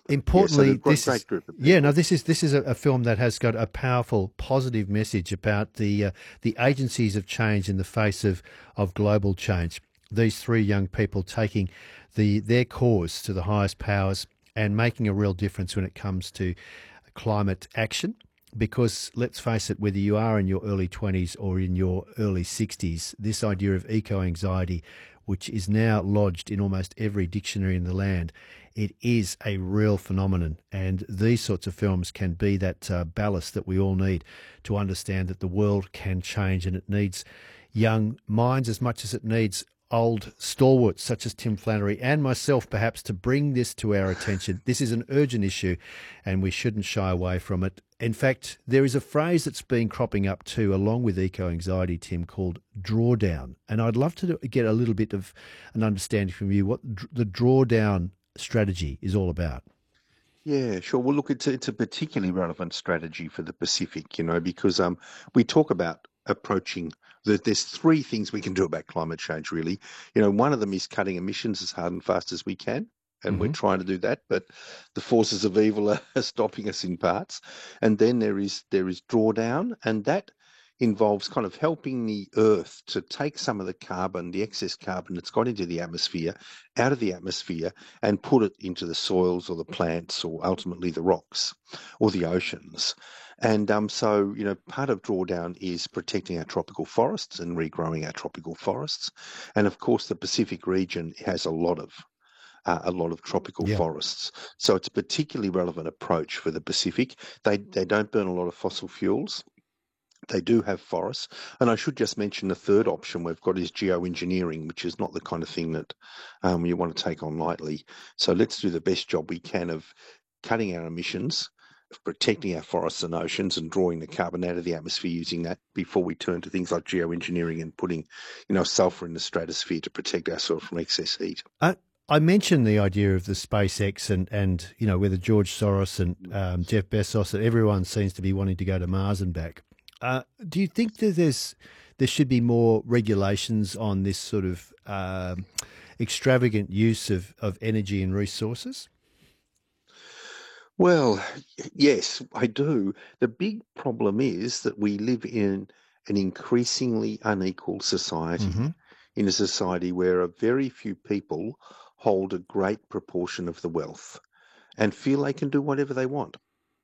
Yeah, so Importantly, the this is great group of yeah, no, people. this is a film that has got a powerful, positive message about the agencies of change in the face of global change. These three young people taking their cause to the highest powers and making a real difference when it comes to climate action. Because let's face it, whether you are in your early 20s or in your early 60s, this idea of eco anxiety, which is now lodged in almost every dictionary in the land, it is a real phenomenon. And these sorts of films can be that ballast that we all need to understand that the world can change and it needs young minds as much as it needs old stalwarts such as Tim Flannery and myself, perhaps, to bring this to our attention. This is an urgent issue and we shouldn't shy away from it. In fact, there is a phrase that's been cropping up too, along with eco anxiety, Tim, called drawdown. And I'd love to get a little bit of an understanding from you what the drawdown strategy is all about. Yeah, sure. Well, look, it's a particularly relevant strategy for the Pacific, because we talk about approaching there's three things we can do about climate change, really. One of them is cutting emissions as hard and fast as we can, and we're Hmm. trying to do that, but the forces of evil are stopping us in parts. And then there is drawdown, and that involves kind of helping the Earth to take some of the carbon, the excess carbon that's got into the atmosphere, out of the atmosphere and put it into the soils or the plants or ultimately the rocks or the oceans. And part of drawdown is protecting our tropical forests and regrowing our tropical forests. And of course, the Pacific region has a lot of tropical Yeah. forests. So it's a particularly relevant approach for the Pacific. They don't burn a lot of fossil fuels. They do have forests. And I should just mention the third option we've got is geoengineering, which is not the kind of thing that you want to take on lightly. So let's do the best job we can of cutting our emissions, of protecting our forests and oceans and drawing the carbon out of the atmosphere using that before we turn to things like geoengineering and putting, sulfur in the stratosphere to protect ourselves from excess heat. I, I mentioned the idea of the SpaceX and whether George Soros and Jeff Bezos, that everyone seems to be wanting to go to Mars and back. Do you think that there should be more regulations on this sort of extravagant use of energy and resources? Well, yes, I do. The big problem is that we live in an increasingly unequal Hmm. society, in a society where a very few people hold a great proportion of the wealth and feel they can do whatever they want.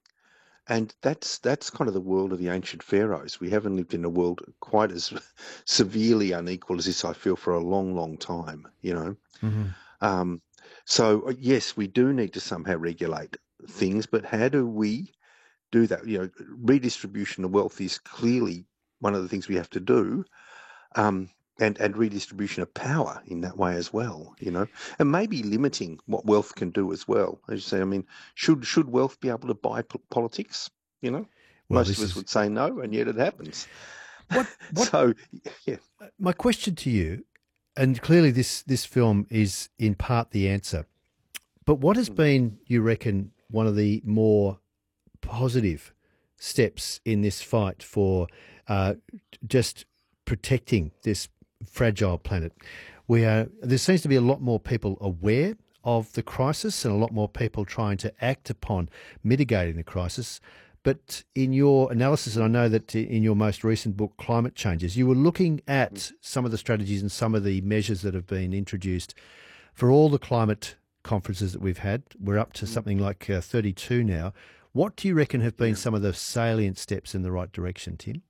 And that's kind of the world of the ancient pharaohs. We haven't lived in a world quite as severely unequal as this, I feel, for a long, long time. Hmm. Um, yes, we do need to somehow regulate things, but how do we do that? Redistribution of wealth is clearly one of the things we have to do, um, and redistribution of power in that way as well. And maybe limiting what wealth can do as well. As you say, I mean, should wealth be able to buy politics? You know, Well, most of this us is would say no, and yet it happens. what So, yeah. my question to you, and clearly this film is in part the answer. But what has Mm. been, you reckon, one of the more positive steps in this fight for uh, just protecting this fragile planet? There seems to be a lot more people aware of the crisis and a lot more people trying to act upon mitigating the crisis. But in your analysis, and I know that in your most recent book, Climate Changes, you were looking at some of the strategies and some of the measures that have been introduced for all the climate conferences that we've had. We're up to Mm. something like 32 now. What do you reckon have been Yeah. some of the salient steps in the right direction, Tim?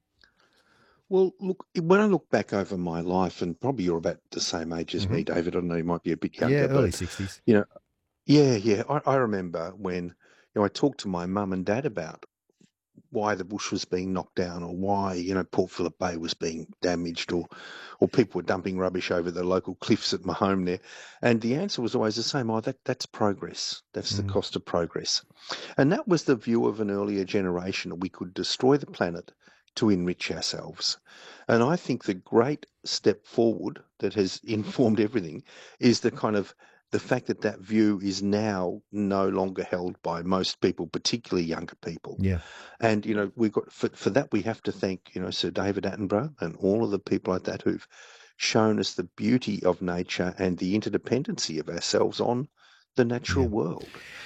Well, look, when I look back over my life, and probably you're about the same age as Hmm. me, David. I know you might be a bit Yeah, younger, early but 60s. you know, yeah, yeah. I remember when I talked to my mum and dad about why the bush was being knocked down, or why Port Phillip Bay was being damaged, or people were dumping rubbish over the local cliffs at my home there, and the answer was always the same: oh, that's progress. That's the Mm. cost of progress. And that was the view of an earlier generation, that we could destroy the planet to enrich ourselves. And I think the great step forward that has informed everything is the fact that that view is now no longer held by most people, particularly younger people. Yeah. And we've got for that we have to thank Sir David Attenborough and all of the people like that who've shown us the beauty of nature and the interdependency of ourselves on the natural Yeah. world.